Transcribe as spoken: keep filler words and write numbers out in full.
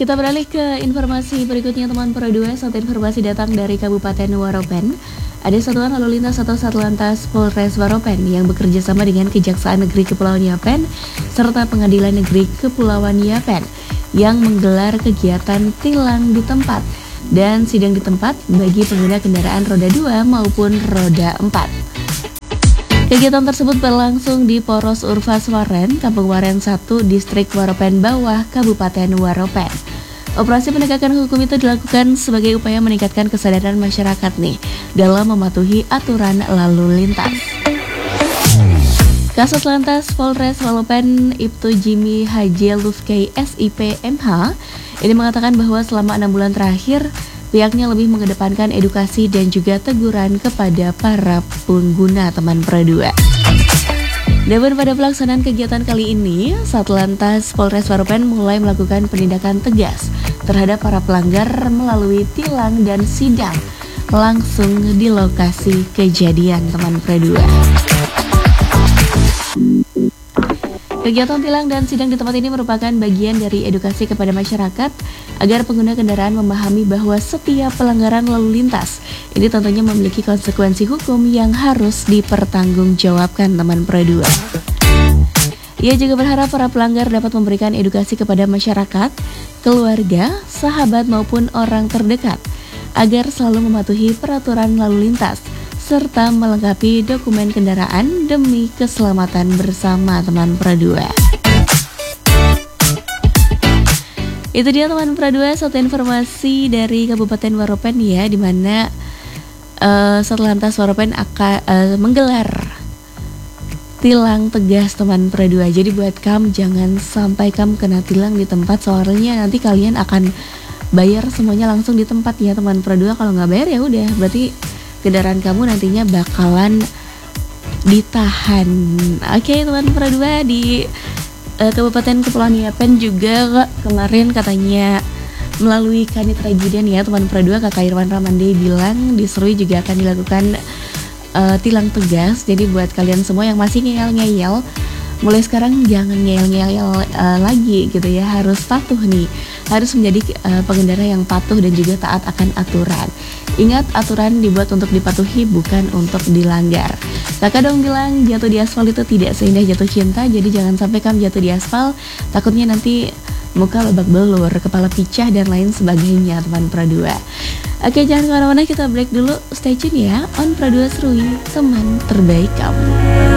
Kita beralih ke informasi berikutnya teman Pro dua. Satu informasi datang dari Kabupaten Waropen. Ada satuan lalu lintas atau Satlantas Polres Waropen yang bekerja sama dengan Kejaksaan Negeri Kepulauan Yapen serta Pengadilan Negeri Kepulauan Yapen yang menggelar kegiatan tilang di tempat dan sidang di tempat bagi pengguna kendaraan roda dua maupun roda empat. Kegiatan tersebut berlangsung di Poros Urvas Waren, Kampung Waren satu, Distrik Waropen Bawah, Kabupaten Waropen. Operasi penegakan hukum itu dilakukan sebagai upaya meningkatkan kesadaran masyarakat nih dalam mematuhi aturan lalu lintas. Kasat Lantas Polres Waropen Ibtu Jimmy Haji Lufkei S I P M H ini mengatakan bahwa selama enam bulan terakhir pihaknya lebih mengedepankan edukasi dan juga teguran kepada para pengguna teman Pro dua. Dan pada pelaksanaan kegiatan kali ini, Satlantas Polres Waropen mulai melakukan penindakan tegas terhadap para pelanggar melalui tilang dan sidang langsung di lokasi kejadian teman Pro dua. Kegiatan tilang dan sidang di tempat ini merupakan bagian dari edukasi kepada masyarakat agar pengguna kendaraan memahami bahwa setiap pelanggaran lalu lintas ini tentunya memiliki konsekuensi hukum yang harus dipertanggungjawabkan teman Pro dua. Ia juga berharap para pelanggar dapat memberikan edukasi kepada masyarakat, keluarga, sahabat maupun orang terdekat agar selalu mematuhi peraturan lalu lintas serta melengkapi dokumen kendaraan demi keselamatan bersama teman Pro dua. Itu dia teman Pro dua, satu informasi dari Kabupaten Waropen ya, di mana uh, Satlantas Waropen akan uh, menggelar tilang tegas teman Pro dua. Jadi buat kamu jangan sampai kamu kena tilang di tempat, soalnya nanti kalian akan bayar semuanya langsung di tempat ya teman Pro dua. Kalau nggak bayar ya udah, berarti kendaraan kamu nantinya bakalan ditahan. Oke teman Pro dua, di uh, Kabupaten Kepulauan Yapen juga kemarin katanya melalui Kanit Regiden ya teman Pro dua, Kakak Irwan Ramande bilang di Serui juga akan dilakukan uh, tilang tegas. Jadi buat kalian semua yang masih ngeyel-ngeyel, mulai sekarang jangan ngeyel-ngeyel uh, lagi gitu ya, harus patuh nih, harus menjadi uh, pengendara yang patuh dan juga taat akan aturan. Ingat, aturan dibuat untuk dipatuhi, bukan untuk dilanggar. Kakak dong bilang jatuh di aspal itu tidak seindah jatuh cinta, jadi jangan sampai kamu jatuh di aspal, takutnya nanti muka babak belur, kepala pecah dan lain sebagainya teman Pro dua. Oke, jangan kemana-mana, kita break dulu, stay tune ya on Pro dua Serui, teman terbaik kamu.